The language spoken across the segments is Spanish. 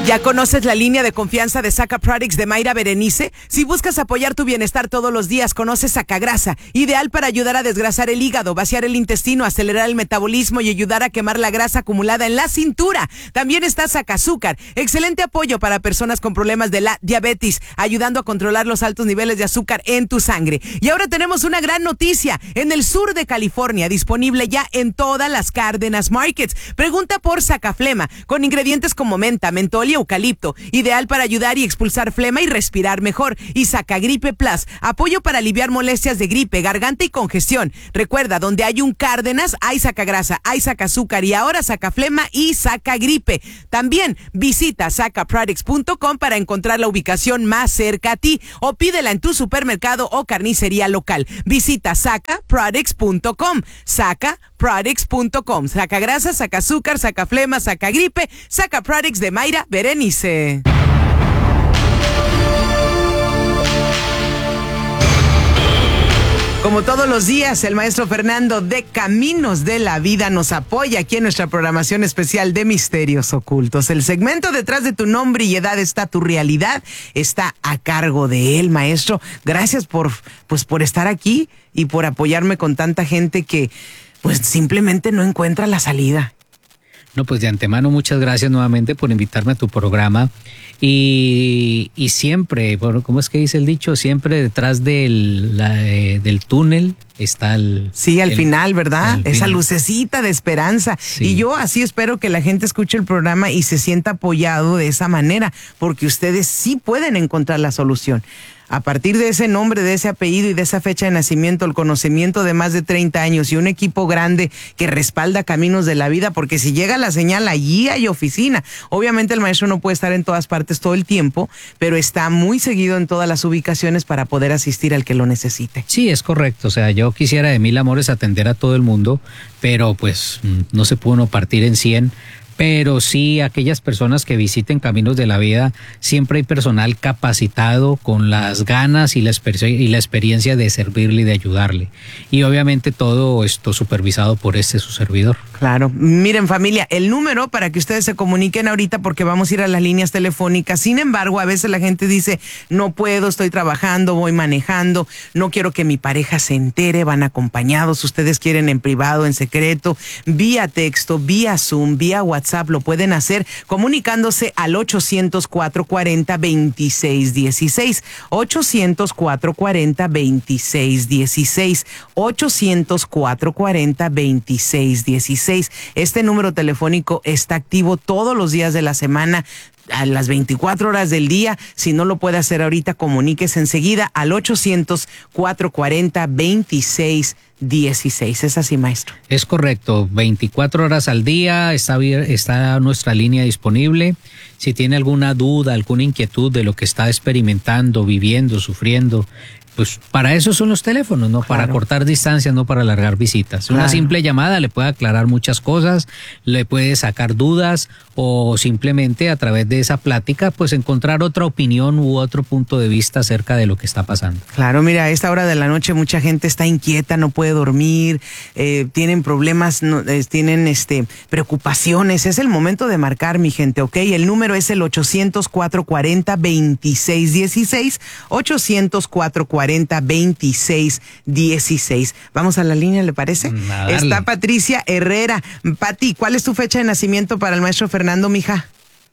¿Ya conoces la línea de confianza de Saca Products de Mayra Berenice? Si buscas apoyar tu bienestar todos los días, conoce Sacagrasa, ideal para ayudar a desgrasar el hígado, vaciar el intestino, acelerar el metabolismo y ayudar a quemar la grasa acumulada en la cintura. También está Sacazúcar, excelente apoyo para personas con problemas de la diabetes, ayudando a controlar los altos niveles de azúcar en tu sangre. Y ahora tenemos una gran noticia, en el sur de California, disponible ya en todas las Cárdenas Markets. Pregunta por Sacaflema, con ingredientes como menta, mentol y eucalipto, ideal para ayudar y expulsar flema y respirar mejor. Y Sacagripe Plus, apoyo para aliviar molestias de gripe, garganta y congestión. Recuerda, donde hay un Cárdenas, hay Sacagrasa, hay Sacazúcar y ahora Sacaflema y Sacagripe. También visita sacaproducts.com para encontrar la ubicación más cerca a ti o pídela en tu supermercado o carnicería local. Visita sacaproducts.com, sacaproducts.com. Sacagrasa, Sacazúcar, Sacaflema, Sacagripe, Sacaproducts de Mayra Berenice. Como todos los días, el maestro Fernando de Caminos de la Vida nos apoya aquí en nuestra programación especial de Misterios Ocultos. El segmento Detrás de tu nombre y edad está tu realidad, está a cargo de él, maestro. Gracias por estar aquí y por apoyarme con tanta gente que pues simplemente no encuentra la salida. No, pues de antemano muchas gracias nuevamente por invitarme a tu programa y siempre, bueno, ¿cómo es que dice el dicho? Siempre detrás del túnel está el... Sí, al final, ¿verdad? Esa final. Lucecita de esperanza. Sí. Y yo así espero que la gente escuche el programa y se sienta apoyado de esa manera, porque ustedes sí pueden encontrar la solución. A partir de ese nombre, de ese apellido y de esa fecha de nacimiento, el conocimiento de más de 30 años y un equipo grande que respalda Caminos de la Vida, porque si llega la señal, allí hay oficina. Obviamente el maestro no puede estar en todas partes todo el tiempo, pero está muy seguido en todas las ubicaciones para poder asistir al que lo necesite. Sí, es correcto. O sea, yo quisiera de mil amores atender a todo el mundo, pero pues no se puede uno partir en 100. Pero sí, aquellas personas que visiten Caminos de la Vida, siempre hay personal capacitado con las ganas y la experiencia de servirle y de ayudarle. Y obviamente todo esto supervisado por su servidor. Claro. Miren, familia, el número para que ustedes se comuniquen ahorita, porque vamos a ir a las líneas telefónicas. Sin embargo, a veces la gente dice, no puedo, estoy trabajando, voy manejando, no quiero que mi pareja se entere, van acompañados, ustedes quieren en privado, en secreto, vía texto, vía Zoom, vía WhatsApp, lo pueden hacer comunicándose al 800-440-2616, 800-440-2616, 800-440-2616. Este número telefónico está activo todos los días de la semana, a las 24 horas del día. Si no lo puede hacer ahorita, comuníquese enseguida al 800-440-2616. ¿Es así, maestro? Es correcto, 24 horas al día está nuestra línea disponible. Si tiene alguna duda, alguna inquietud de lo que está experimentando, viviendo, sufriendo, pues para eso son los teléfonos, ¿no? Para cortar distancias, no para alargar visitas. Una simple llamada le puede aclarar muchas cosas, le puede sacar dudas o simplemente a través de esa plática pues encontrar otra opinión u otro punto de vista acerca de lo que está pasando. Claro, mira, a esta hora de la noche mucha gente está inquieta, no puede dormir, tienen problemas, tienen preocupaciones. Es el momento de marcar, mi gente, ¿ok? El número es el 800-440-2616, 800-440-2616. Vamos a la línea, ¿le parece? Está Patricia Herrera. Pati, ¿cuál es tu fecha de nacimiento para el maestro Fernando, mija?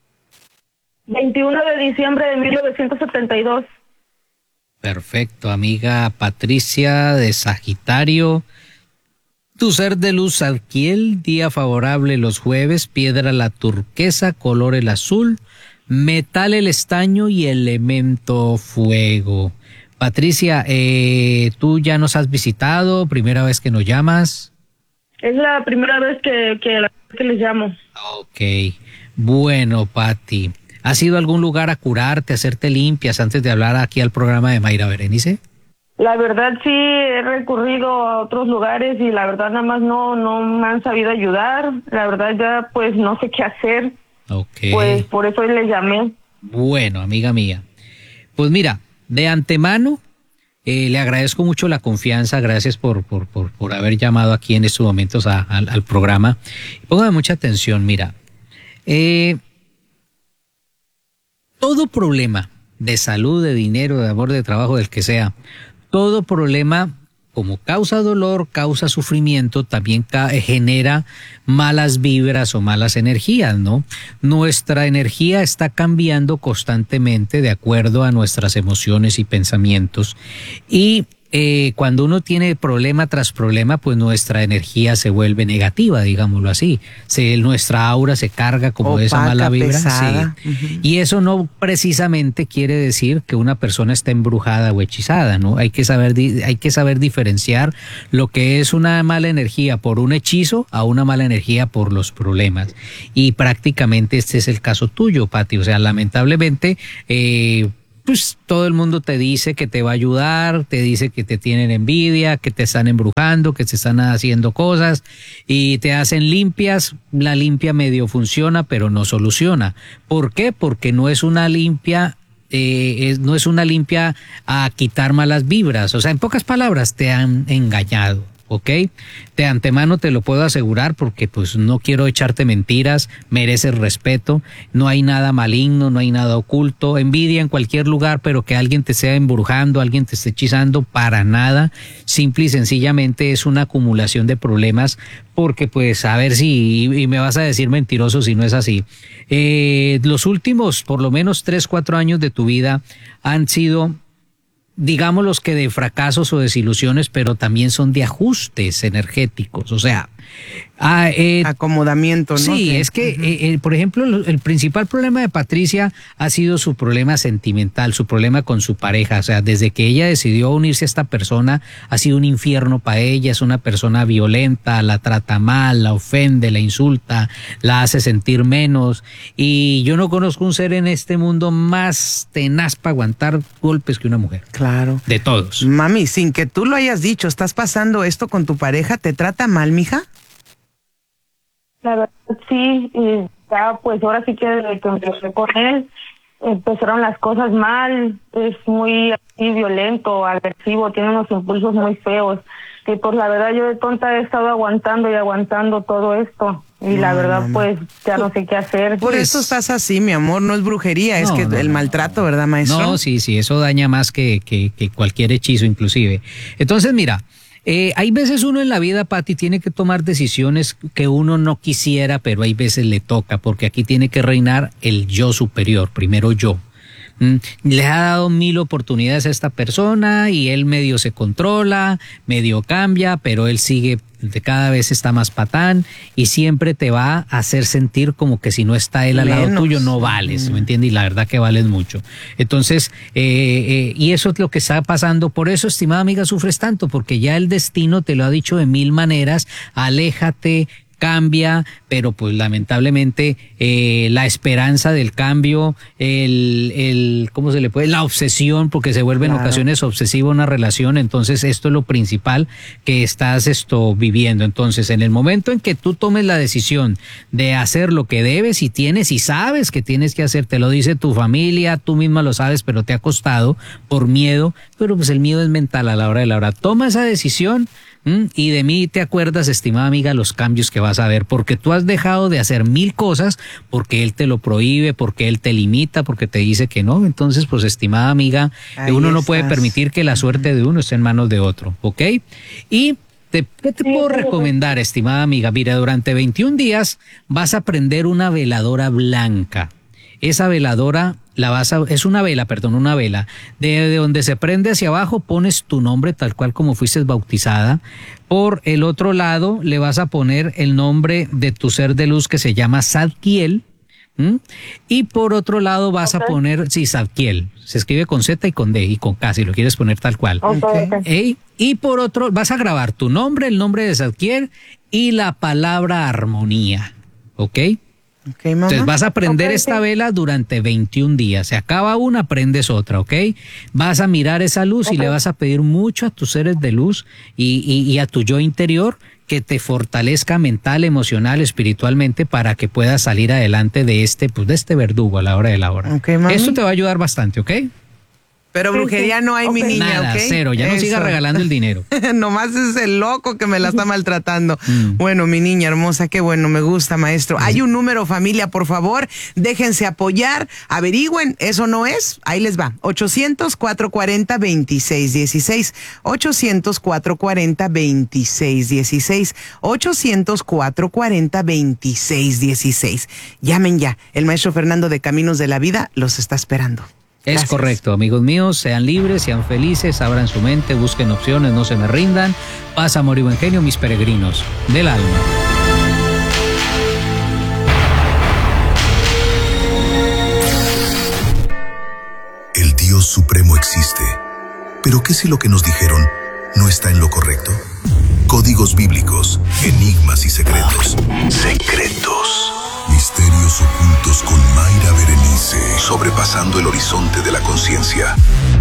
21 de diciembre de 1972. Perfecto, amiga Patricia de Sagitario. Tu ser de luz Zadkiel, día favorable los jueves, piedra la turquesa, color el azul, metal el estaño y elemento fuego. Patricia, ¿tú ya nos has visitado? ¿Primera vez que nos llamas? Es la primera vez que les llamo. Ok, bueno, Pati, ¿has ido a algún lugar a curarte, a hacerte limpias antes de hablar aquí al programa de Mayra Berenice? La verdad sí, he recurrido a otros lugares y la verdad nada más no me han sabido ayudar. La verdad ya pues no sé qué hacer. Ok. Pues por eso les llamé. Bueno, amiga mía, pues mira, de antemano le agradezco mucho la confianza, gracias por haber llamado aquí en estos momentos al programa. Póngame mucha atención, mira, todo problema de salud, de dinero, de amor, de trabajo, del que sea, todo problema como causa dolor, causa sufrimiento, también genera malas vibras o malas energías, ¿no? Nuestra energía está cambiando constantemente de acuerdo a nuestras emociones y pensamientos. Y cuando uno tiene problema tras problema, pues nuestra energía se vuelve negativa, digámoslo así. Nuestra aura se carga como de esa mala vibra. Pesada. Sí. Y eso no precisamente quiere decir que una persona está embrujada o hechizada, ¿no? Hay que saber diferenciar lo que es una mala energía por un hechizo a una mala energía por los problemas. Y prácticamente este es el caso tuyo, Pati. O sea, lamentablemente, pues todo el mundo te dice que te va a ayudar, te dice que te tienen envidia, que te están embrujando, que te están haciendo cosas y te hacen limpias. La limpia medio funciona, pero no soluciona. ¿Por qué? Porque no es una limpia a quitar malas vibras. O sea, en pocas palabras, te han engañado. ¿Ok? De antemano te lo puedo asegurar porque pues no quiero echarte mentiras, mereces respeto, no hay nada maligno, no hay nada oculto, envidia en cualquier lugar, pero que alguien te esté embrujando, alguien te esté hechizando, para nada, simple y sencillamente es una acumulación de problemas porque pues a ver si, y me vas a decir mentiroso si no es así, los últimos por lo menos 3-4 años de tu vida han sido, digámoslos que de fracasos o desilusiones, pero también son de ajustes energéticos, o sea, acomodamiento, ¿no? Sí, es que, por ejemplo, el principal problema de Patricia ha sido su problema sentimental, su problema con su pareja. O sea, desde que ella decidió unirse a esta persona, ha sido un infierno para ella. Es una persona violenta, la trata mal, la ofende, la insulta, la hace sentir menos. Y yo no conozco un ser en este mundo más tenaz para aguantar golpes que una mujer. Claro. De todos. Mami, sin que tú lo hayas dicho, ¿estás pasando esto con tu pareja? ¿Te trata mal, mija? La verdad, sí, y ya pues ahora sí que desde que empecé con él, empezaron las cosas mal, es muy así, violento, agresivo, tiene unos impulsos muy feos, que pues la verdad yo de tonta he estado aguantando y aguantando todo esto, y la verdad mamá, pues ya no sé qué hacer. Por eso estás así, mi amor, no es brujería, es que el maltrato, ¿verdad, maestro? No, sí, eso daña más que cualquier hechizo inclusive. Entonces, mira, hay veces uno en la vida, Pati, tiene que tomar decisiones que uno no quisiera, pero hay veces le toca, porque aquí tiene que reinar el yo superior, primero yo. Le ha dado 1000 oportunidades a esta persona y él medio se controla, medio cambia, pero él sigue, cada vez está más patán y siempre te va a hacer sentir como que si no está él al lado tuyo no vales, ¿me entiendes? Y la verdad que vales mucho. Entonces, y eso es lo que está pasando. Por eso, estimada amiga, sufres tanto, porque ya el destino te lo ha dicho de 1000 maneras, aléjate, cambia, pero pues lamentablemente la esperanza del cambio, ¿cómo se le puede? La obsesión, porque se vuelve en ocasiones obsesiva una relación, entonces esto es lo principal que estás viviendo. Entonces, en el momento en que tú tomes la decisión de hacer lo que debes y tienes y sabes que tienes que hacer, te lo dice tu familia, tú misma lo sabes, pero te ha costado por miedo, pero pues el miedo es mental a la hora de la hora. Toma esa decisión. Y de mí te acuerdas, estimada amiga, los cambios que vas a ver, porque tú has dejado de hacer 1000 cosas, porque él te lo prohíbe, porque él te limita, porque te dice que no. Entonces, pues, estimada amiga, uno no puede permitir que la suerte de uno esté en manos de otro, ¿ok? Y ¿qué te puedo recomendar, estimada amiga? Mira, durante 21 días vas a prender una veladora blanca. Esa veladora es una vela, de donde se prende hacia abajo pones tu nombre tal cual como fuiste bautizada. Por el otro lado le vas a poner el nombre de tu ser de luz que se llama Zadkiel. Y por otro lado vas a poner, Zadkiel, se escribe con Z y con D y con K si lo quieres poner tal cual. Y por otro vas a grabar tu nombre, el nombre de Zadkiel y la palabra armonía, ¿ok? Okay, mamá. Entonces vas a prender esta vela durante 21 días. Se acaba una, prendes otra, ¿ok? Vas a mirar esa luz y le vas a pedir mucho a tus seres de luz y a tu yo interior que te fortalezca mental, emocional, espiritualmente para que puedas salir adelante de este verdugo a la hora de la hora. Okay, mami. Esto te va a ayudar bastante, ¿ok? Pero brujería no hay, mi niña, Nada, ¿ok? cero, ya no siga regalando el dinero. Nomás es el loco que me la está maltratando. Bueno, mi niña hermosa, qué bueno, me gusta, maestro. Hay un número, familia, por favor, déjense apoyar, averigüen, eso no es, ahí les va, 800-440-2616, 800-440-2616, 800-440-2616. Llamen ya, el maestro Fernando de Caminos de la Vida los está esperando. Es correcto, amigos míos, sean libres, sean felices, abran su mente, busquen opciones, no se me rindan. Paz, amor y buen genio, mis peregrinos del alma. El Dios Supremo existe, pero ¿qué si lo que nos dijeron no está en lo correcto? Códigos bíblicos, enigmas y secretos. Secretos. Misterios ocultos con Mayra Berenice. Sobrepasando el horizonte de la conciencia.